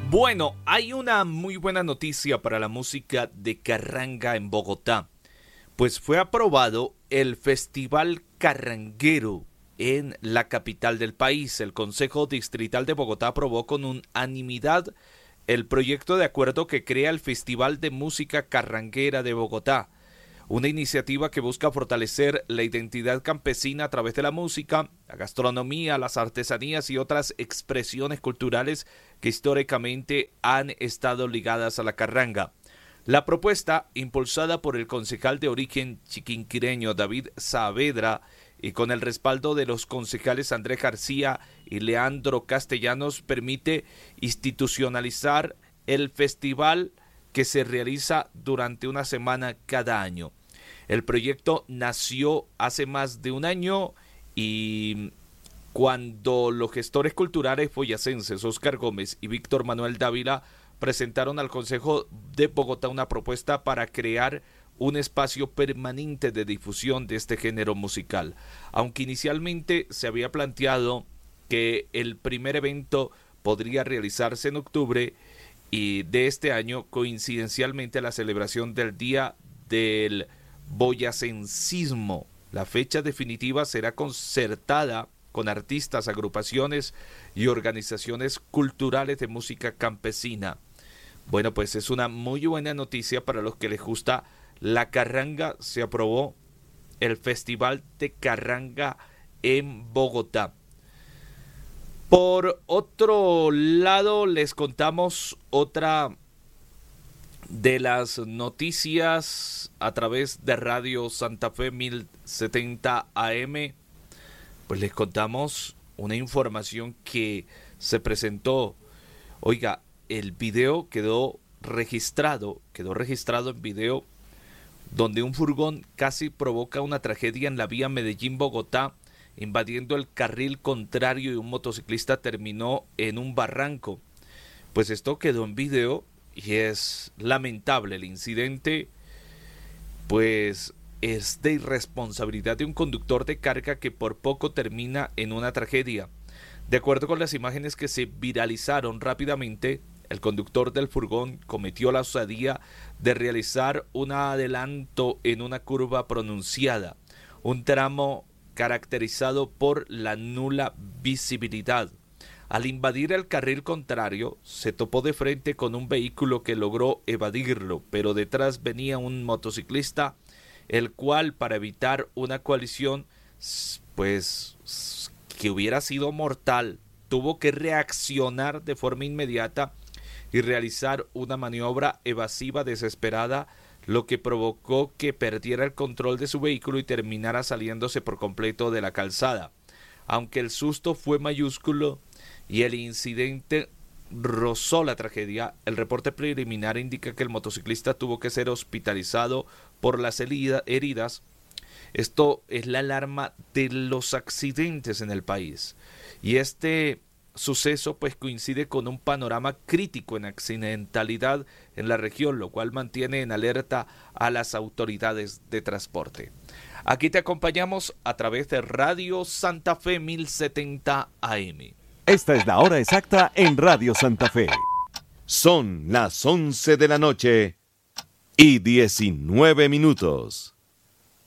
Bueno, hay una muy buena noticia para la música de carranga en Bogotá, pues fue aprobado el Festival Carranguero en la capital del país. El Consejo Distrital de Bogotá aprobó con unanimidad el proyecto de acuerdo que crea el Festival de Música Carranguera de Bogotá, una iniciativa que busca fortalecer la identidad campesina a través de la música, la gastronomía, las artesanías y otras expresiones culturales que históricamente han estado ligadas a la carranga. La propuesta, impulsada por el concejal de origen chiquinquireño David Saavedra y con el respaldo de los concejales Andrés García y Leandro Castellanos, permite institucionalizar el festival que se realiza durante una semana cada año. El proyecto nació hace más de un año y cuando los gestores culturales boyacenses Óscar Gómez y Víctor Manuel Dávila presentaron al Consejo de Bogotá una propuesta para crear un espacio permanente de difusión de este género musical. Aunque inicialmente se había planteado que el primer evento podría realizarse en octubre y de este año, coincidencialmente la celebración del Día del Boyacencismo. La fecha definitiva será concertada con artistas, agrupaciones y organizaciones culturales de música campesina. Bueno, pues es una muy buena noticia para los que les gusta la carranga. Se aprobó el Festival de Carranga en Bogotá. Por otro lado, les contamos otra de las noticias a través de Radio Santa Fe 1070 AM. Pues les contamos una información que se presentó. Oiga, el video quedó registrado en video, donde un furgón casi provoca una tragedia en la vía Medellín-Bogotá, invadiendo el carril contrario y un motociclista terminó en un barranco. Pues esto quedó en video y es lamentable. El incidente, pues, es de irresponsabilidad de un conductor de carga que por poco termina en una tragedia. De acuerdo con las imágenes que se viralizaron rápidamente, el conductor del furgón cometió la osadía de realizar un adelanto en una curva pronunciada, un tramo caracterizado por la nula visibilidad. Al invadir el carril contrario, se topó de frente con un vehículo que logró evadirlo, pero detrás venía un motociclista, el cual, para evitar una colisión, pues, que hubiera sido mortal, tuvo que reaccionar de forma inmediata y realizar una maniobra evasiva desesperada, lo que provocó que perdiera el control de su vehículo y terminara saliéndose por completo de la calzada. Aunque el susto fue mayúsculo y el incidente rozó la tragedia, el reporte preliminar indica que el motociclista tuvo que ser hospitalizado por las heridas. Esto es la alarma de los accidentes en el país. Y este suceso pues coincide con un panorama crítico en accidentalidad en la región, lo cual mantiene en alerta a las autoridades de transporte. Aquí te acompañamos a través de Radio Santa Fe 1070 AM. Esta es la hora exacta en Radio Santa Fe. Son las 11 de la noche y 19 minutos.